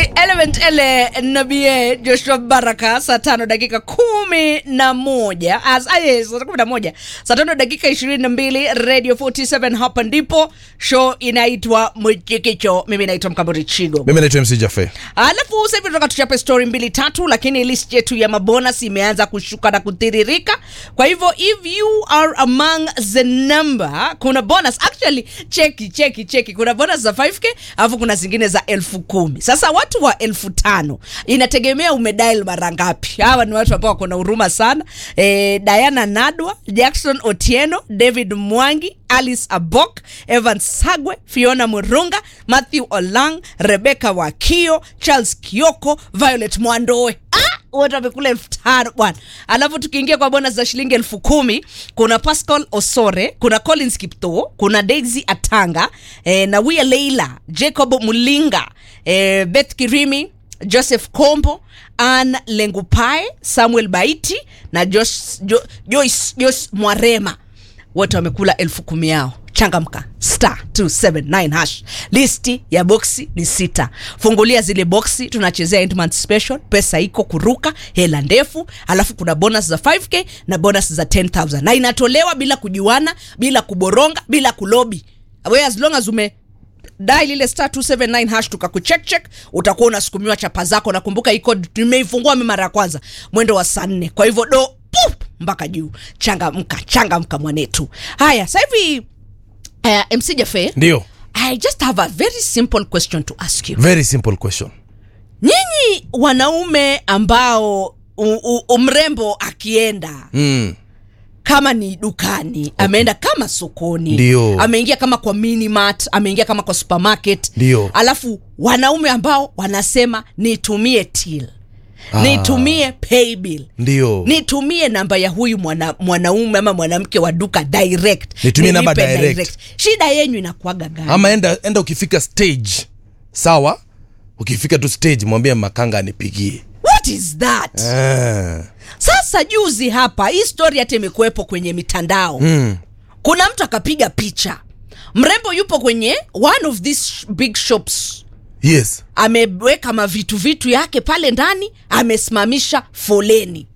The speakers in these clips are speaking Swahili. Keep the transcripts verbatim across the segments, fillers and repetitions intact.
Element ele Nabie Joshua Baraka saa tano dakika kumi na moja as ayes saa kumi na moja saa tano dakika ishirini na mbili Radio forty-seven hapa ndipo show inaitwa Mchikicho. Mimi naitwa Mkamburi Chigo. Mimi naitwa M C Jaffe. Alafu sasa hivi tunataka tuchape story mbili tatu, lakini list yetu ya mabonus imeanza kushuka na kutiririka. Kwa hivyo if you are among the number, kuna bonus actually cheki cheki cheki kuna bonus za five K alafu kuna zingine za elfu kumi. Sasa watu wa elfu tano inategemea umedial mara ngapi. Hawa ni watu ambao wako na huruma sana. Eh, Diana Nadwa, Jackson Otieno, David Mwangi, Alice Abok, Evan Sagwe, Fiona Murunga, Matthew Olang, Rebecca Wakio, Charles Kioko, Violet Mwandoe. Ah, wote wamekula elfu tano bwana. Alafu tukiingia kwa bonus za shilingi elfu kumi, kuna Pascal Osore, kuna Collins Kipto, kuna Daisy Atanga, eh, na Wia Leila, Jacob Mulinga, eh, Beth Kirimi, Joseph Kombo, Ann Lengupae, Samuel Baiti na Josh, jo, Joyce, Joyce Mwarema. Wote wamekula elfu kumi yao. Changamka star two seven nine hash. Listi ya boxi ni sita. Fungulia zile boxi, tunachezea end month special. Pesa iko kuruka, hela ndefu. Alafu kuna bonus za five K na bonus za ten thousand. Na inatolewa bila kujuana, bila kuboronga, bila kulobi. Awe as long as ume dial ile star two seven nine hash tukakucheck check, utakuwa unasukumiwa chapa zako. Na kumbuka iko nimeifungua mimi mara ya kwanza mwendo wa saa nne. Kwa hivyo do pup, mpaka juu. Changamka, changamka mwanetu. Haya, sasa hivi uh, M C Jaffe. Ndio. I just have a very simple question to ask you. Very simple question. Nyinyi wanaume ambao u, u, umrembo akienda Mm. kama ni dukani, okay, ameenda kama sokoni, Dio. ameingia kama kwa mini mart, ameingia kama kwa supermarket, Dio. alafu wanaume ambao wanasema nitumie till, Ah. nitumie pay bill, Ndio. nitumie namba ya huyu mwana, mwanaume ama mwanamke wa duka direct, Nitumie namba direct. direct. Shida yenyu inakuaga gani? Ama enda enda ukifika stage. Sawa? Ukifika tu stage mwambie makanga anipigie. What is that? Ah. Sasa juzi hapa hii story hata imekuepo kwenye mitandao. Mm. Kuna mtu akapiga picha. Mrembo yupo kwenye one of these big shops. Yes. Ameweka mavitu vitu yake pale ndani, amesimamisha foleni.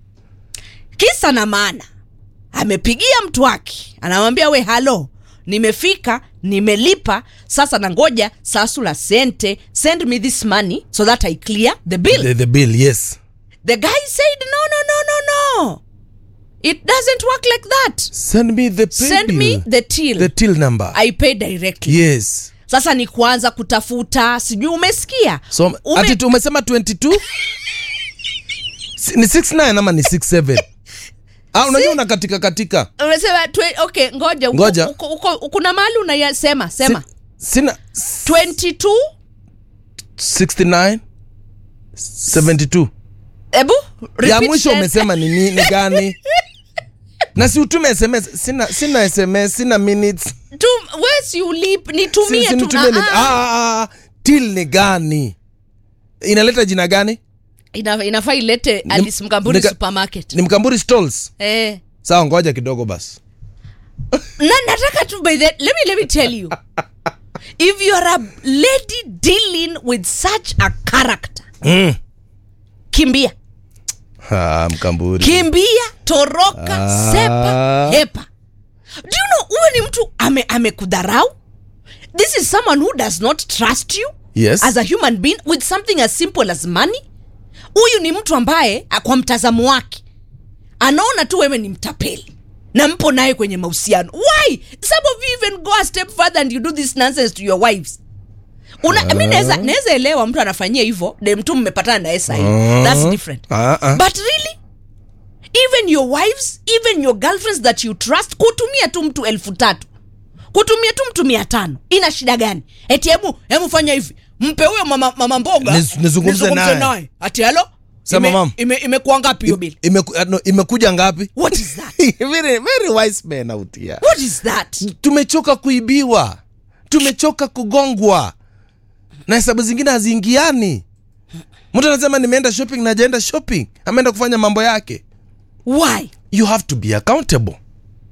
Kisa na maana, amepigia mtu wake, anamwambia we halo, nimefika, nimelipa, sasa nangoja sasula sente, send me this money so that I clear the bill. The, the bill, yes. The guy said no no no no no. It doesn't work like that. Send me the pay Send bill. me the till. The till number. I pay directly. Yes. Sasa ni kuanza kutafuta, sijui umesikia. So Ume... ati umesema twenty-two? Ni six nine ama ni six seven? Ah, unajua una katika katika. Umesema twe... okay, ngoja. Ngoja. Uko, uko, uko, kuna mahali unayasema, sema. Si, sina twenty-two sixty-nine seventy-two. Ebu Ya mwisho umesema ni nini gani? Na si utume S M S, sina sina S M S, sina minutes. Tu where's you lip nitumie si, si, tu. Ah, ah, ah, till ni gani? Inaleta jina gani? Ina inafaa ilete Alice Mkamburi nika, supermarket. Ni Mkamburi stalls. Eh. Sawa, ngoja kidogo basi. Na nataka tu by that, let me let me tell you. If you are a lady dealing with such a character, Mm. kimbia. Ah, Mkamburi. Kimbia, toroka, Ah. sepa, hepa. Do you know, uwe ni mtu ame amekudharau? This is someone who does not trust you. Yes. As a human being with something as simple as money. Huyu ni mtu ambaye kwa mtazamo wake anaona tu wewe ni mtapeli na mpo naye kwenye mahusiano. Why? Some of you even go a step further and you do this nonsense to your wives. Una, uh, I mean, naweza naweza elewa mtu anafanyia hivyo, de mtu mmepatana na esa hiyo. Uh, That's different. Uh, uh. But really? Even your wives, even your girlfriends that you trust, kutumia tu mtu elfu tatu. Kutumia tu mtu mia tano. Ina shida gani? Eti hebu, hebu fanya hivi. Mpe huyo mama, mama mboga. Nizungumze naye. Ati halo? Sema mama. Ime, imekuwa ngapi hiyo bill? Ime, no, imekuja ngapi? What is that? very very wise man out here. What is that? Tumechoka kuibiwa. Tumechoka kugongwa. Na hesabu zingine haziingiani. Mtu anasema nimeenda shopping na hajaenda shopping. Ameenda kufanya mambo yake. Why? You have to be accountable.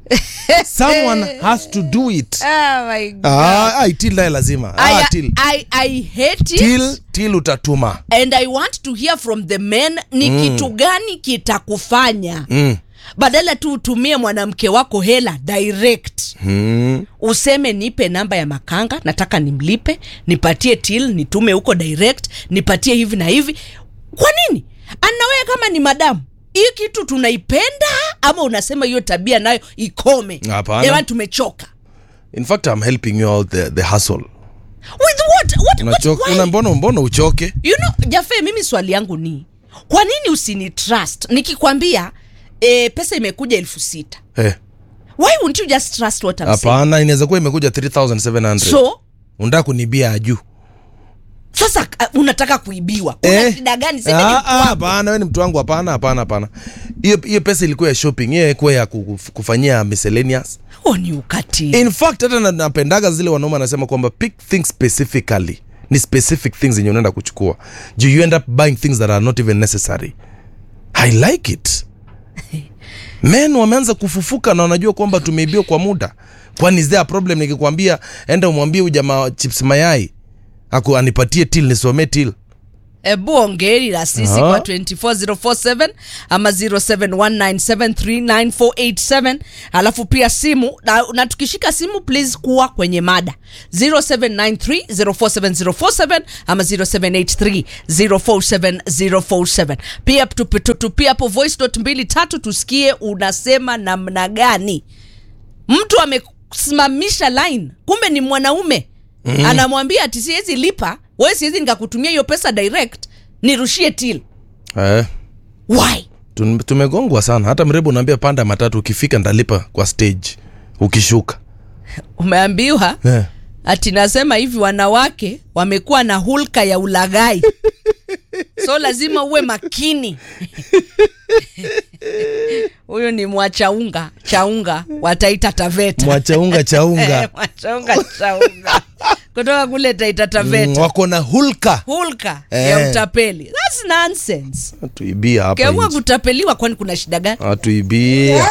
Someone has to do it. Oh my God. Ah, ai till naye lazima. I, Ah, till. I, I hate it. Till till utatuma. And I want to hear from the men ni mm. kitu gani kitakufanya Mm. badala tu utumie mwanamke wako hela direct. Mm. Useme nipe namba ya makanga, nataka nimlipe, nipatie till, nitume huko direct, nipatie hivi na hivi. Kwa nini? Anawe kama ni madamu, hii kitu tunaipenda ama unasema hiyo tabia nayo ikome? Hapana. Ewa tumechoka. In fact, I'm helping you out the the hustle. With what? What? Unachoka, what? una mbona mbona uchoke? You know, Jafe, mimi swali yangu ni kwa nini usini trust? Nikikwambia eh, pesa imekuja elfu sita. Eh. Why won't you just trust what I'm saying? Hapana, inaweza kuwa imekuja three thousand seven hundred. So, unataka kunibia aju. sasa uh, unataka kuibiwa. Kuna Eh. shida gani? Sema Ah, ni ah, hapana, wewe ni mtu wangu. Hapana, hapana, hapana. Hiyo hiyo pesa ilikuwa ya shopping, hiyo ilikuwa ya kuf- kufanyia miscellaneous. oh, ni ukatili. In fact, hata na- napendaga zile wanaume anasema kwamba pick things specifically. Ni specific things yenye unaenda kuchukua. Do you end up buying things that are not even necessary? I like it. Men wameanza kufufuka na wanajua kwamba tumeibiwa kwa muda. Kwani is there a problem nikikwambia enda umwambie ujamaa chips mayai aku anipatie till nisomee till? Ebu ongeri la sisi Ah. kwa two four zero four seven ama zero seven one nine seven three nine four eight seven. Alafu pia simu na, na tukishika simu please kuwa kwenye mada zero seven nine three zero four seven zero four seven ama zero seven eight three zero four seven zero four seven. Pia tupi- tu- tupia hapo voice note mbili tatu tusikie unasema namna gani. Mtu amesimamisha line kumbe ni mwanaume. Mm. Anamwambia ati siwezi lipa, wewe siwezi nikakutumia hiyo pesa direct, nirushie till. Eh. Why? Tum- Tumegongwa sana. Hata mrebo unaambia panda matatu, ukifika ndalipa kwa stage. Ukishuka. Umeambiwa Eh. ati nasema hivi wanawake wamekuwa na hulka ya ulaghai. So lazima uwe makini. Huyo ni mwachaunga, chaunga wa Taita Taveta. Mwachaunga chaunga. Mwachaunga chaunga. Kutoka kule Taita Taveta. Mm, wako na hulka. Hulka Eh. ya utapeli. That's nonsense. Atuibia hapa Kewa nje. kutapeliwa kwani kuna shida gani? Atuibia.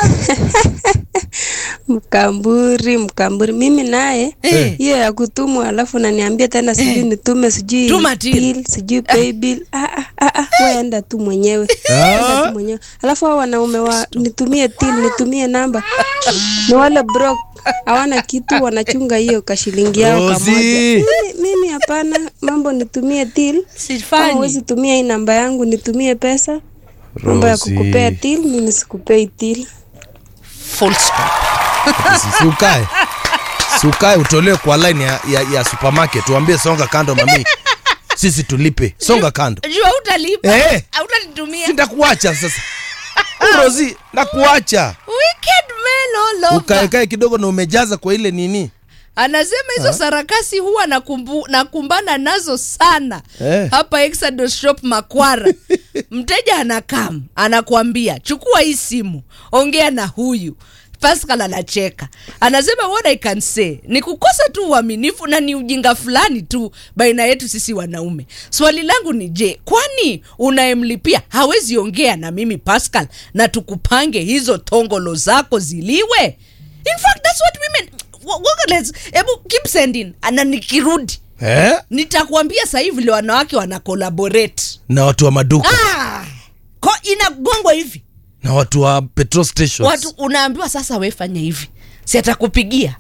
Mkamburi, mkamburi. Mimi naye Eh. hiyo ya kutumwa alafu naniambia tena sijui nitume sijui Tuma till. till, sijui pay bill. Ah ah ah, ah. Wewe enda tu mwenyewe. Enda tu mwenyewe. Alafu hao wanaume wa nitumie till, nitumie namba. Ni wale broke hawana kitu, wanachunga hiyo kashilingi yao Rosie. kamoja. Mimi- Mimi hapana, mambo nitumie till. Kama Sifanyi. huwezi tumia hii namba yangu nitumie pesa. Mambo ya Rosie. kukupea till, mimi sikupei till. Full stop. Sukae. Sukae utolewe kwa line ya, ya, ya supermarket. Tuambie songa kando mami. Sisi tulipe. Songa kando. Jua utalipa. Eh. Hautanitumia. Sitakuacha sasa. Rosie, nakuacha. Wicked men all over. Ukae kae kidogo na umejaza kwa ile nini? Anasema hizo sarakasi huwa nakumbu, nakumbana nazo sana. Eh. Hapa Exodus Shop Makwara. Mteja anakam, anakuambia, "Chukua hii simu, ongea na huyu." Pascal anacheka. Anasema what I can say ni kukosa tu uaminifu na ni ujinga fulani tu baina yetu sisi wanaume. Swali langu ni je, kwani unayemlipia hawezi ongea na mimi Pascal na tukupange hizo tongolo zako ziliwe? In fact that's what women let's ebu keep sending ana nikirudi. Eh? Nitakwambia sasa hivi vile wanawake wana collaborate. Na watu wa maduka. Ah! Ko inagongwa hivi. Na watu wa petrol stations. Watu unaambiwa sasa wewe fanya hivi. Si atakupigia.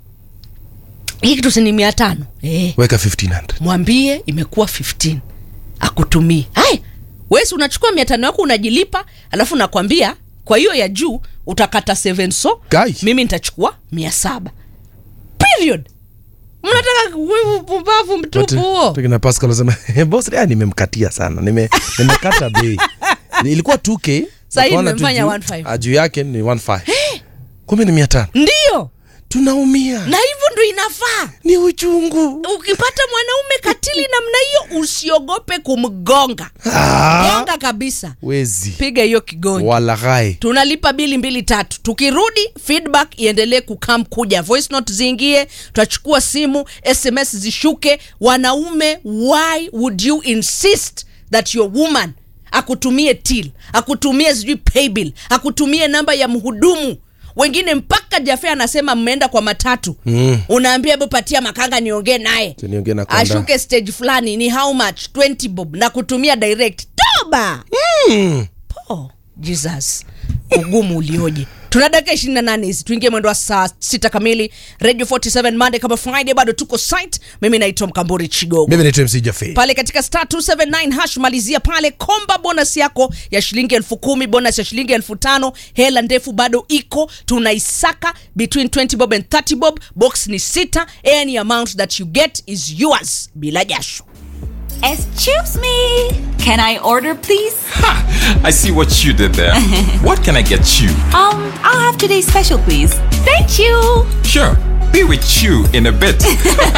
Hii kitu si ni mia tano. Eh. Weka fifteen hundred. Mwambie imekuwa fifteen. Akutumie. Hai. Wewe si unachukua mia tano yako unajilipa, alafu nakwambia kwa hiyo ya juu utakata seven so. Guys. Mimi nitachukua mia saba. Period. Mnataka wewe pumbavu mtupu huo. Tukina Pascal anasema, "Boss, leo nimemkatia sana. Nime nimekata bei. Ilikuwa two K. Sasa hii Nikaona tu nimemfanya juu- one five. ah, juu yake ni one five. Kumbe ni mia tano. Ndio. Tunaumia. Na hivyo ndio inafaa. Ni uchungu. Ukipata mwanaume katili namna hiyo usiogope kumgonga. Ah. Gonga kabisa. Wezi. Piga hiyo kigonyo. Walaghai. Tunalipa bili mbili tatu. Tukirudi feedback iendelee kukam kuja. Voice note ziingie, tutachukua simu, S M S zishuke. Wanaume, why would you insist that your woman akutumie till, akutumie sijui pay bill, akutumie namba ya mhudumu wengine mpaka Jafe anasema mmeenda kwa matatu mm. unaambia hebu patia makanga niongee naye niongee na kanda ashuke stage fulani ni how much twenty bob na kutumia direct toba mm. po Jesus ugumu ulioje. Tuna dakika ishirini na nane hizi tuingie mwendo wa saa sita kamili. Radio forty-seven Monday kama Friday bado tuko site. Mimi naitwa Mkamburi Chigogo. Mimi naitwa M C Jafe. Pale katika star two seven nine hash malizia pale komba bonus yako ya shilingi elfu kumi, bonus ya shilingi elfu tano. Hela ndefu bado iko, tunaisaka between twenty bob and thirty bob. Box ni sita. Any amount that you get is yours bila jasho. Excuse me. Can I order, please? Ha! I see what you did there. What can I get you? Um, I'll have today's special, please. Thank you. Sure. Be with you in a bit.